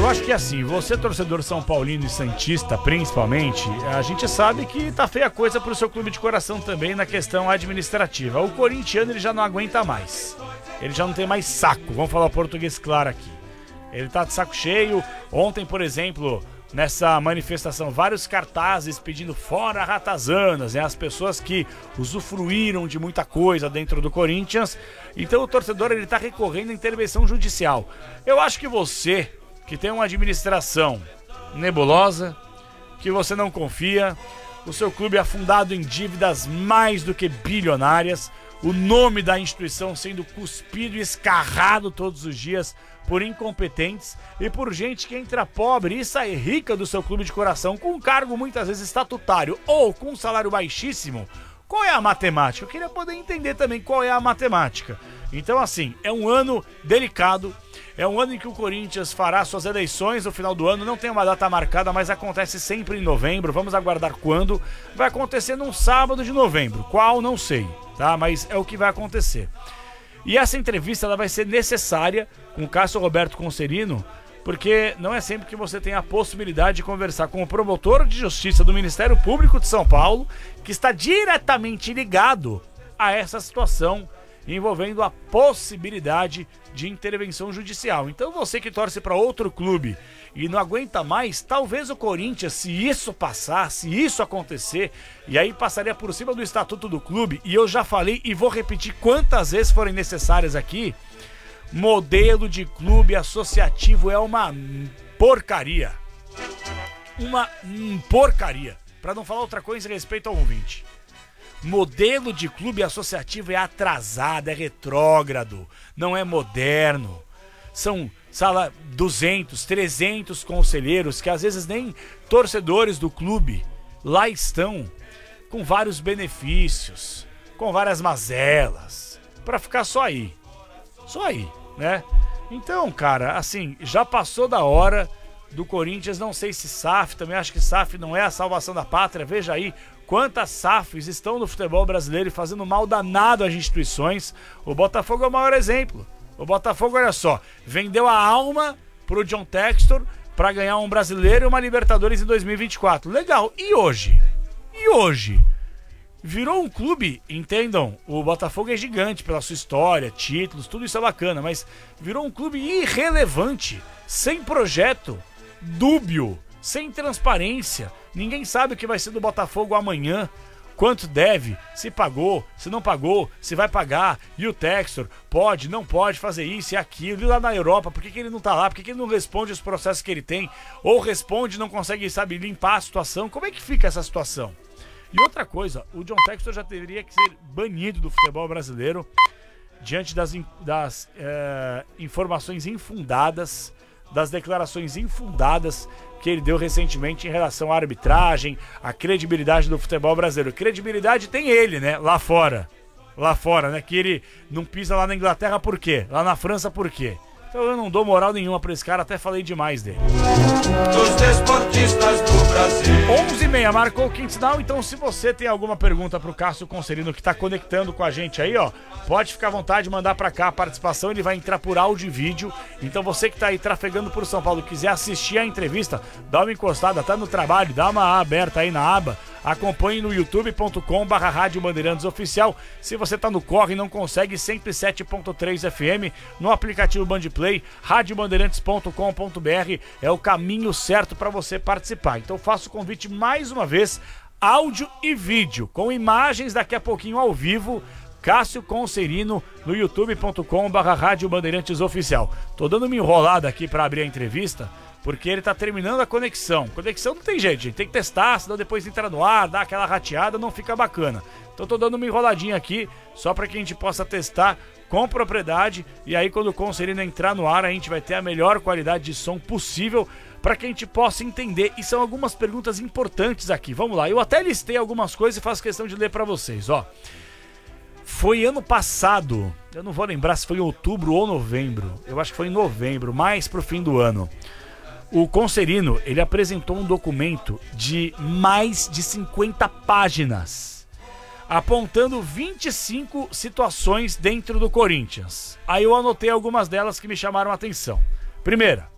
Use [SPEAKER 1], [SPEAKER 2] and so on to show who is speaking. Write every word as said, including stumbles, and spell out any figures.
[SPEAKER 1] eu acho que assim, você torcedor São Paulino e Santista, principalmente, a gente sabe que tá feia coisa pro seu clube de coração também na questão administrativa. O corintiano, ele já não aguenta mais. Ele já não tem mais saco, vamos falar português claro aqui. Ele tá de saco cheio. Ontem, por exemplo, nessa manifestação, vários cartazes pedindo fora ratazanas, né? As pessoas que usufruíram de muita coisa dentro do Corinthians. Então o torcedor, ele tá recorrendo à intervenção judicial. Eu acho que você, que tem uma administração nebulosa, que você não confia, o seu clube é afundado em dívidas mais do que bilionárias, o nome da instituição sendo cuspido e escarrado todos os dias por incompetentes e por gente que entra pobre e sai rica do seu clube de coração com um cargo muitas vezes estatutário ou com um salário baixíssimo. Qual é a matemática? Eu queria poder entender também qual é a matemática. Então, assim, é um ano delicado, é um ano em que o Corinthians fará suas eleições no final do ano, não tem uma data marcada, mas acontece sempre em novembro, vamos aguardar quando. Vai acontecer num sábado de novembro, qual não sei, tá? Mas é o que vai acontecer. E essa entrevista, ela vai ser necessária com o Cássio Roberto Concerino, porque não é sempre que você tem a possibilidade de conversar com o promotor de justiça do Ministério Público de São Paulo, que está diretamente ligado a essa situação envolvendo a possibilidade de intervenção judicial. Então você que torce para outro clube e não aguenta mais, talvez o Corinthians, se isso passar, se isso acontecer, e aí passaria por cima do estatuto do clube, e eu já falei e vou repetir quantas vezes forem necessárias aqui, modelo de clube associativo é uma porcaria. Uma porcaria. Para não falar outra coisa em respeito ao ouvinte. Modelo de clube associativo é atrasado, é retrógrado, não é moderno. São, sala duzentos, trezentos conselheiros que às vezes nem torcedores do clube lá estão, com vários benefícios, com várias mazelas, para ficar só aí. Só aí, né? Então, cara, assim, já passou da hora do Corinthians, não sei se S A F, também acho que S A F não é a salvação da pátria, veja aí quantas S A Fs estão no futebol brasileiro e fazendo mal danado às instituições. O Botafogo é o maior exemplo. O Botafogo, olha só, vendeu a alma pro John Textor para ganhar um brasileiro e uma Libertadores em dois mil e vinte e quatro. Legal, e hoje? E hoje? Virou um clube, entendam, o Botafogo é gigante pela sua história, títulos, tudo isso é bacana, mas virou um clube irrelevante, sem projeto, dúbio, sem transparência. Ninguém sabe o que vai ser do Botafogo amanhã, quanto deve, se pagou, se não pagou, se vai pagar, e o Textor pode, não pode fazer isso e aquilo, e lá na Europa, por que, que ele não tá lá, por que, que ele não responde os processos que ele tem, ou responde e não consegue, sabe, limpar a situação, como é que fica essa situação? E outra coisa, o John Textor já deveria ser banido do futebol brasileiro diante das, das é, informações infundadas, das declarações infundadas que ele deu recentemente em relação à arbitragem, à credibilidade do futebol brasileiro. Credibilidade tem ele, né? Lá fora. Lá fora, né? Que ele não pisa lá na Inglaterra por quê? Lá na França por quê? Então eu não dou moral nenhuma pra esse cara, até falei demais dele. Dos desportistas do Brasil. onze e meia, marcou o quinto sinal, então se você tem alguma pergunta pro Cássio Concerino que tá conectando com a gente aí, ó, pode ficar à vontade de mandar pra cá a participação, ele vai entrar por áudio e vídeo. Então você que tá aí trafegando por São Paulo, quiser assistir a entrevista, dá uma encostada, tá no trabalho, dá uma A aberta aí na aba, acompanhe no youtube ponto com barra Rádio Bandeirantes Oficial. Se você tá no corre e não consegue, cento e sete ponto três F M, no aplicativo Bandplay, rádio bandeirantes ponto com ponto b r é o caminho certo para você participar. Então faço o convite mais uma vez, áudio e vídeo, com imagens daqui a pouquinho ao vivo, Cássio Concerino no youtube ponto com barra Rádio Bandeirantes Oficial. Tô dando uma enrolada aqui para abrir a entrevista, porque ele tá terminando a conexão. Conexão não tem jeito, gente. Tem que testar, senão depois entra no ar, dá aquela rateada, não fica bacana. Então tô dando uma enroladinha aqui, só para que a gente possa testar com propriedade. E aí quando o Concerino entrar no ar, a gente vai ter a melhor qualidade de som possível para que a gente possa entender. E são algumas perguntas importantes aqui. Vamos lá, eu até listei algumas coisas e faço questão de ler para vocês, ó. Foi ano passado, eu não vou lembrar se foi em outubro ou novembro, eu acho que foi em novembro, mais pro fim do ano. O Concerino, ele apresentou um documento de mais de cinquenta páginas, apontando vinte e cinco situações dentro do Corinthians. Aí eu anotei algumas delas que me chamaram a atenção. Primeira,